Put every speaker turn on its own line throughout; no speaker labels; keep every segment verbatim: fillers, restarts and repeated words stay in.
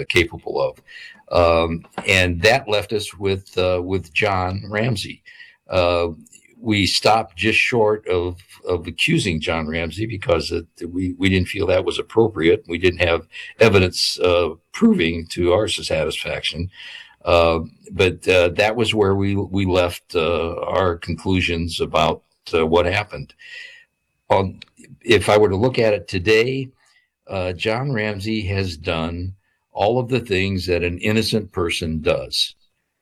uh, capable of. Um, and that left us with uh, with John Ramsey. Uh, we stopped just short of of accusing John Ramsey because it, we we didn't feel that was appropriate. We didn't have evidence uh, proving to our satisfaction. Uh, but uh, that was where we we left uh, our conclusions about uh, what happened. On, if I were to look at it today, uh, John Ramsey has done all of the things that an innocent person does.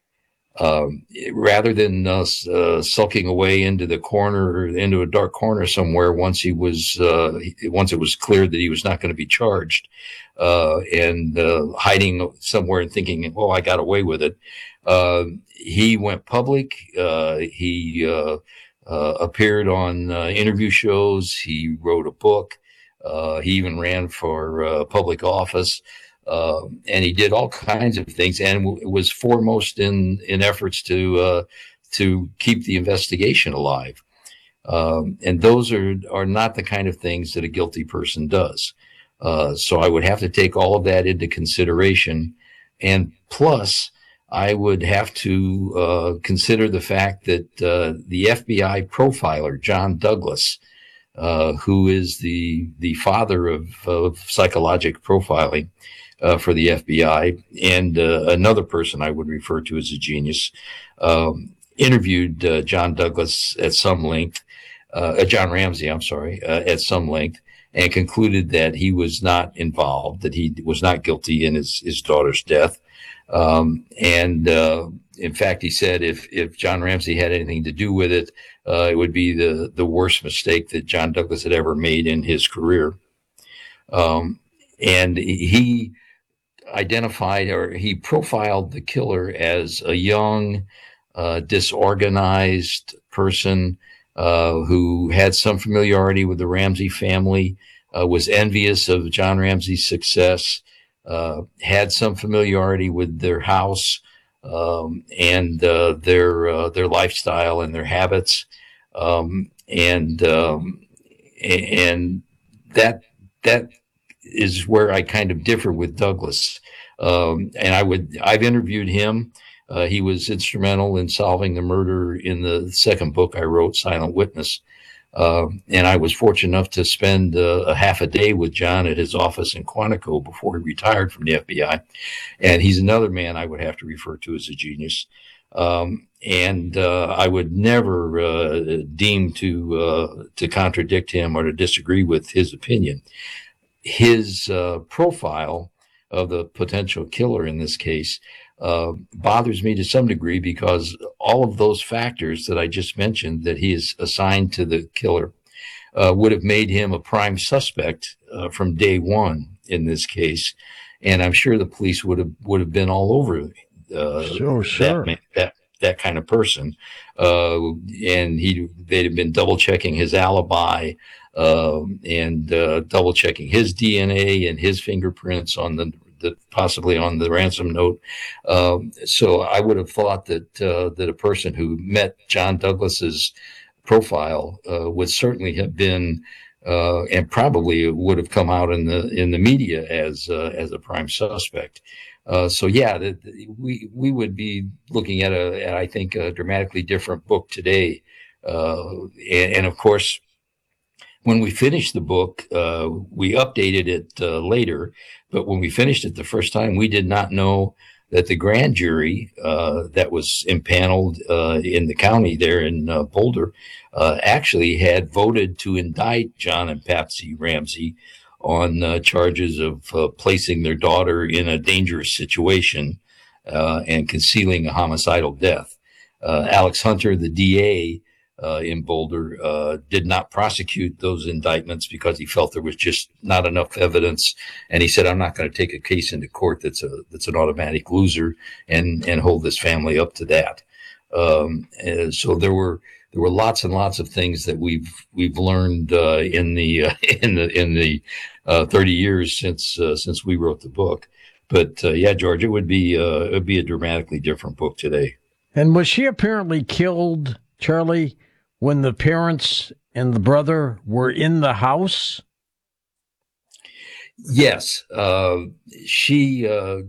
Um, rather than uh, uh, sulking away into the corner, into a dark corner somewhere, once he was, uh, once it was clear that he was not going to be charged, uh, and uh, hiding somewhere and thinking, "Oh, I got away with it," uh, he went public. Uh, he uh, uh, appeared on uh, interview shows. He wrote a book. Uh, he even ran for uh, public office. Uh, and he did all kinds of things, and w- was foremost in in efforts to uh, to keep the investigation alive. Um, and those are are not the kind of things that a guilty person does. Uh, so I would have to take all of that into consideration, and plus I would have to uh, consider the fact that uh, the F B I profiler John Douglas, uh, who is the the father of, of psychologic profiling. Uh, for the F B I, and uh, another person I would refer to as a genius, um, interviewed uh, John Douglas at some length, uh, uh, John Ramsey, I'm sorry, uh, at some length, and concluded that he was not involved, that he was not guilty in his, his daughter's death. Um, and uh, in fact, he said if, if John Ramsey had anything to do with it, uh, it would be the, the worst mistake that John Douglas had ever made in his career. Um, and he identified, or he profiled the killer as a young, uh, disorganized person uh, who had some familiarity with the Ramsey family, uh, was envious of John Ramsey's success, uh, had some familiarity with their house um, and uh, their uh, their lifestyle and their habits, um, and um, and that that. is where I kind of differ with Douglas. Um, and I would, I've interviewed him. Uh, he was instrumental in solving the murder in the second book I wrote, Silent Witness. Uh, and I was fortunate enough to spend uh, a half a day with John at his office in Quantico before he retired from the F B I. And he's another man I would have to refer to as a genius. Um, and uh, I would never uh, deem to uh, to contradict him or to disagree with his opinion. His uh, profile of the potential killer in this case uh, bothers me to some degree because all of those factors that I just mentioned that he is assigned to the killer uh, would have made him a prime suspect uh, from day one in this case. And I'm sure the police would have would have been all over uh,
sure, sure.
that, that that kind of person. Uh, and he they'd have been double checking his alibi. Uh, and uh, double checking his D N A and his fingerprints on the, the possibly on the ransom note. Um, so I would have thought that uh, that a person who met John Douglas's profile uh, would certainly have been uh, and probably would have come out in the in the media as uh, as a prime suspect. Uh, so yeah, the, the, we we would be looking at a at, I think a dramatically different book today, uh, and, and of course. When we finished the book, uh, we updated it uh, later, but when we finished it the first time, we did not know that the grand jury uh, that was impaneled uh, in the county there in uh, Boulder uh, actually had voted to indict John and Patsy Ramsey on uh, charges of uh, placing their daughter in a dangerous situation uh, and concealing a homicidal death. Uh, Alex Hunter, the D A, Uh, in Boulder, uh, did not prosecute those indictments because he felt there was just not enough evidence, and he said, "I'm not going to take a case into court that's a that's an automatic loser, and and hold this family up to that." Um, and so there were there were lots and lots of things that we've we've learned uh, in the uh, in the in the uh, thirty years since uh, since we wrote the book. But uh, yeah, George, it would be uh, it would be a dramatically different book today.
And was she apparently killed, Charlie, when the parents and the brother were in the house?
Yes. Uh, she uh,